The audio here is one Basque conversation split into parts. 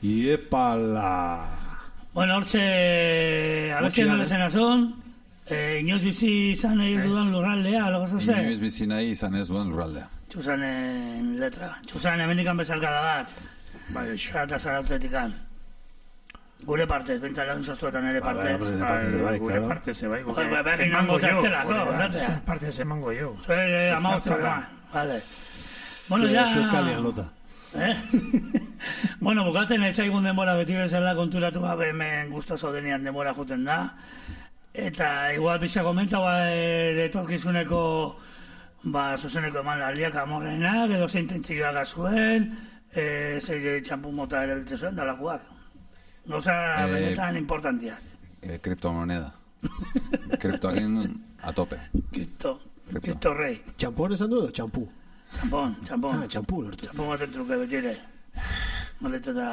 Iepala. Bueno, hortxe, abestien nolezen azon, inoiz bizi izan ez dudan lurraldea, alo gazo Inoiz bizi nahi izan ez dudan lurraldea. Txusanen letra. Txusan hemendikan bezalkada bat. Bai, eta zarautzetikan. Gure partez, bentsa lehun soztuetan ere partez. Gure partez, bai. Berri nango zaztelako, zatea. Partez emango jo. Zue, amauztra, vale. Bueno, ya... Zuekalian lota. Bueno, bukatzen etxaigun denbora beti bezala konturatu gabe hemen gustoso denean denbora juten da. Eta igual biza komenta, etorkizuneko zuzeneko eman aldiak amorrenak, edo zein tentzioak zuen, zei txampu mota erabiltze zuen dalakoak. Gauza benetan importantiak. Kriptomoneda. Kriptoakin a tope. Kripto rei. Txampon esan du edo txampu? Txampon. Txampu lortu. Txampon baten truke betire. Maleta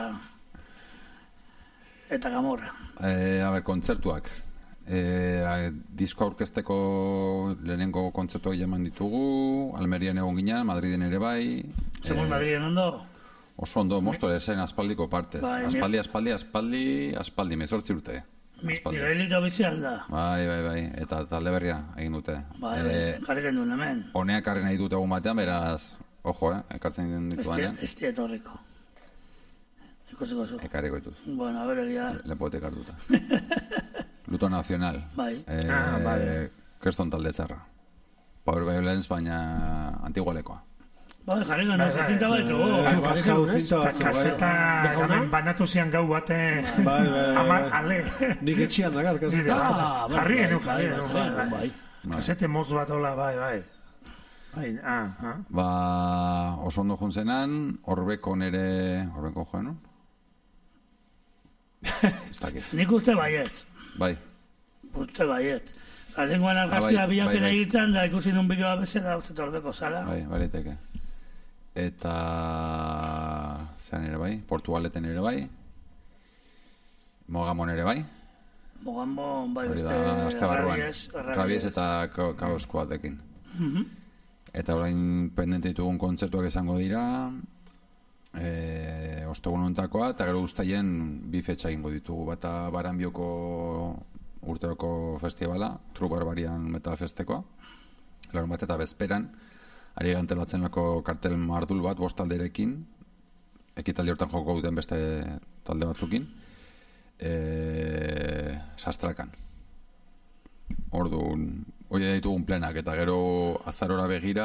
eta gamorra. Kontzertuak. Disko aurkezteko lehenengo kontzertuak jaman ditugu, Almerian egon ginen, Madriden ere bai. Zegoen Madriden ondo? Oso ondo, mostore zen aspaldiko partez. Aspaldi, 18 urte. Miguelito bizial da. Bai, eta talde berria egin dute. Jarriken duen hemen. Honeak karri nahi dute egun batean, beraz, ojo, ekartzen ditu danean. Ez etorriko. Ikusiko zu. Ekarriko dituz. Bueno, a ver, egia. Lepote ekartuta. Luto Nacional. Bai. Kerston talde txarra. Power Violence, baina antigualekoa. Bai, jarriken duen, zinta baitu. Kaseta banatu zian gau bate ale. Nik etxian dakat, kaseta. Jarri genuen. Kasete motz bat hola, bai. Oso ondo juntzenan, Orbeko joan, no? Nik uste baiet. Bai. Uste baiet. Lenguan argazkia bilatzen egitzen, da ikusi nun bideoa bezala, uste Orbeko zala. Bai, bariteke. Eta zean ere bai, Portugaleten ere bai, Mogamon ere bai. Mogamon, bai, beste Rabies eta Kaoskoatekin. Eta orain pendente ditugun kontzertuak izango dira, ostegun honetakoa, eta gero uztaien bi fetxa egingo ditugu. Bata Baranbioko urteroko festivala, True Barbarian Metal Festekoa, larun bat eta bezperan, ari gantelatzen lako kartel mardul bat, 5 talderekin, ekitaldi hortan joko duten beste talde batzukin, Sastrakan. Orduan, hori ditugun plenak, eta gero azarora begira,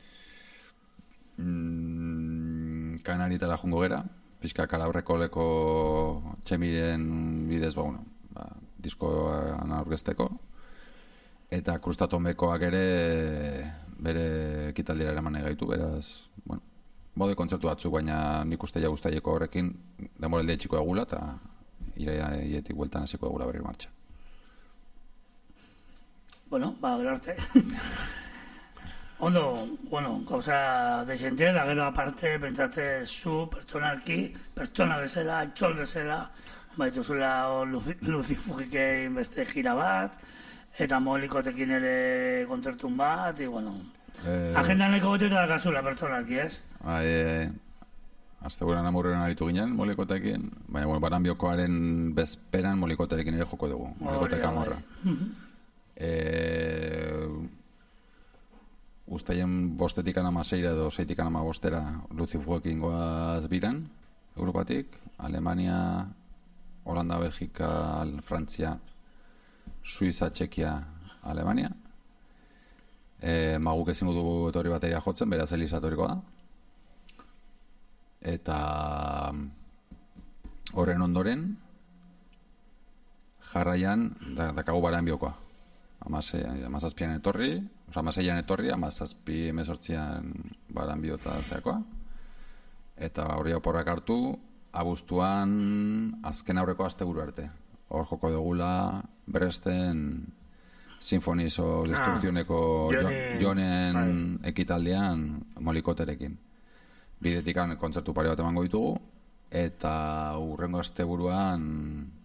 Kanaritara jungo gera, pixka Kalabreko leko txemiren bidez, diskoan aurkezteko, eta Krustatomekoak ere bere ekitaldira eraman egaitu, beraz, bode kontzertu batzuk, baina nik uste ja guztaieko horrekin demoralde txiko egula, eta iraietik bueltan hasiko egula berri martxa. Bueno, gero arte. Ondo, gauza desente, da gero aparte, pentsatze zu, pertsona bezala, aitzol bezala, baitu zula Lucifugikein beste gira bat, eta Molikotekin ere kontzertun bat, agendan leko beteta dakazula pertsonalki, ez? Asteguran amurren aritu ginen Molikotekin, baina Baranbiokoaren bezperan Molikoterekin ere joko dugu, Molikotek amorra. Uztaien 5-tik 16 edo 6-tik 15 Lucifugekin goaz biran, Europatik, Alemania, Holanda, Belgika, Frantzia, Suiza, Txekia, Alemania. Maguk ezingo dugu etorri bateria jotzen, beraz Elisa etorriko da. Eta horren ondoren, jarraian, dakagu Baranbiokoa. 17an etorri, 16an etorri, 17-18an Baranbio eta zeakoa. Eta hori oporrak hartu, abuztuan azken aurreko asteburu arte. Hor joko dugula Bresten Sinfoniz o Destrukzioneko Jonen ekitaldean Molikoterekin. Bidetik kontzertu pare bat emango ditugu, eta urrengo asteburuan